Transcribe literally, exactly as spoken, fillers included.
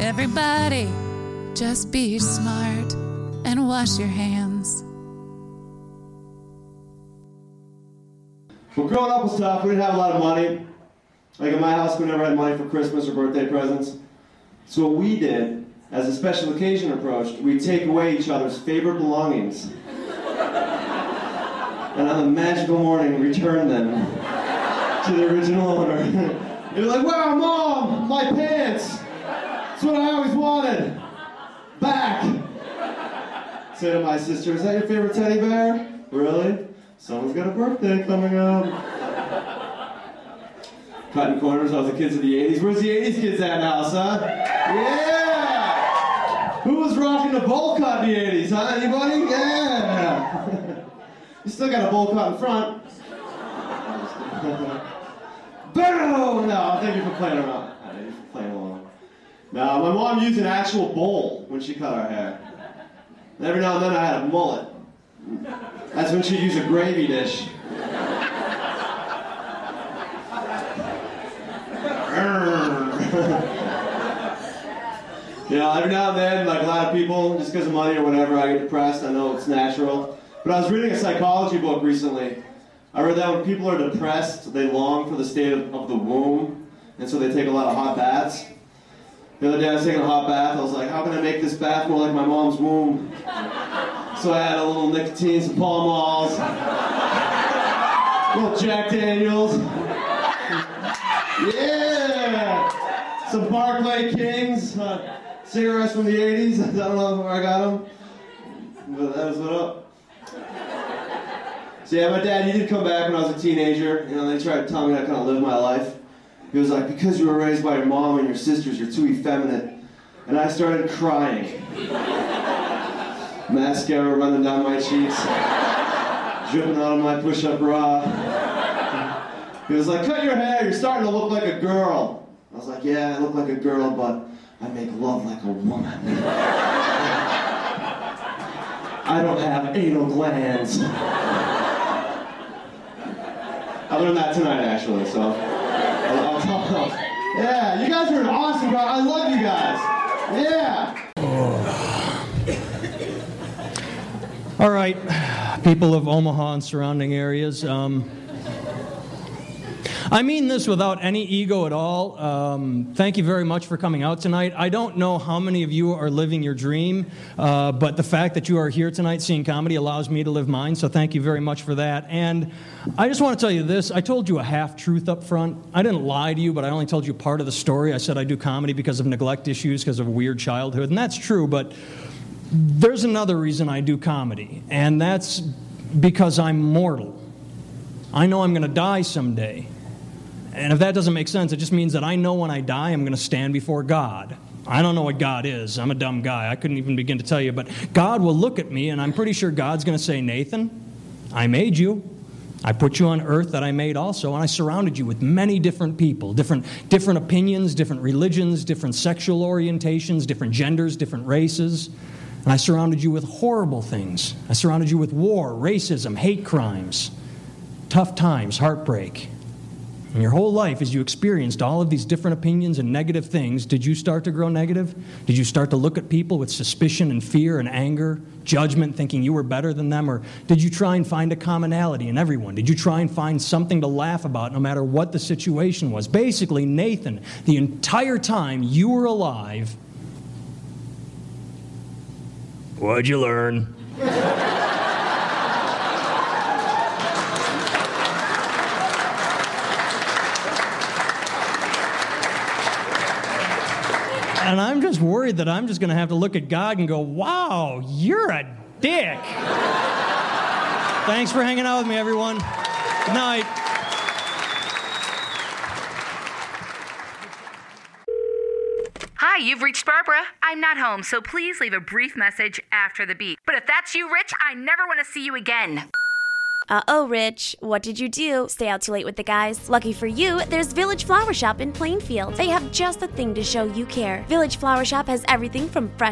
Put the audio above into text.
Everybody, just be smart and wash your hands. Well, growing up was tough. We didn't have a lot of money. Like at my house, we never had money for Christmas or birthday presents. So what we did, as a special occasion approached, we'd take away each other's favorite belongings. And on the magical morning, return them to the original owner. They'd be like, wow, Mom, my pants. That's what I always wanted. Back. Say to my sister, is that your favorite teddy bear? Really? Someone's got a birthday coming up. Cutting corners off the kids of the eighties. Where's the eighties kids at now, son? Yeah! Who was rocking the bowl cut in the eighties, huh? Anybody? Yeah! You still got a bowl cut in front. Boom! No, thank you for playing around. Thank you for playing along. Now, my mom used an actual bowl when she cut our hair. And every now and then I had a mullet. That's when she'd use a gravy dish. You know, every now and then, like a lot of people, just because of money or whatever, I get depressed. I know it's natural. But I was reading a psychology book recently. I read that when people are depressed, they long for the state of, of the womb, and so they take a lot of hot baths. The other day I was taking a hot bath. I was like, how can I make this bath more like my mom's womb? So I had a little nicotine, some Pall Malls, a little Jack Daniels. Yeah! Some Barclay Kings, uh, cigarettes from the eighties. I don't know where I got them, but that was what up. So yeah, my dad, he did come back when I was a teenager. You know, they tried to tell me how to kind of live my life. He was like, because you were raised by your mom and your sisters, you're too effeminate. And I started crying. Mascara running down my cheeks, dripping out of my push-up bra. He was like, cut your hair, you're starting to look like a girl. I was like, yeah, I look like a girl, but I make love like a woman. I don't have anal glands. I learned that tonight, actually, so I'll, I'll talk about. Yeah, you guys are an awesome crowd. I love you guys. Yeah. Oh. All right, people of Omaha and surrounding areas. Um, I mean this without any ego at all. Um, thank you very much for coming out tonight. I don't know how many of you are living your dream, uh, but the fact that you are here tonight seeing comedy allows me to live mine, so thank you very much for that. And I just want to tell you this. I told you a half-truth up front. I didn't lie to you, but I only told you part of the story. I said I do comedy because of neglect issues, because of a weird childhood, and that's true, but there's another reason I do comedy, and that's because I'm mortal. I know I'm going to die someday. And if that doesn't make sense, it just means that I know when I die, I'm going to stand before God. I don't know what God is. I'm a dumb guy. I couldn't even begin to tell you. But God will look at me, and I'm pretty sure God's going to say, Nathan, I made you. I put you on earth that I made also, and I surrounded you with many different people, different, different opinions, different religions, different sexual orientations, different genders, different races. And I surrounded you with horrible things. I surrounded you with war, racism, hate crimes, tough times, heartbreak. And your whole life, as you experienced all of these different opinions and negative things, did you start to grow negative? Did you start to look at people with suspicion and fear and anger, judgment, thinking you were better than them? Or did you try and find a commonality in everyone? Did you try and find something to laugh about no matter what the situation was? Basically, Nathan, the entire time you were alive, what'd you learn? And I'm just worried that I'm just going to have to look at God and go, wow, you're a dick. Thanks for hanging out with me, everyone. Good night. Hi, you've reached Barbara. I'm not home, so please leave a brief message after the beep. But if that's you, Rich, I never want to see you again. Uh-oh, Rich. What did you do? Stay out too late with the guys? Lucky for you, there's Village Flower Shop in Plainfield. They have just the thing to show you care. Village Flower Shop has everything from fresh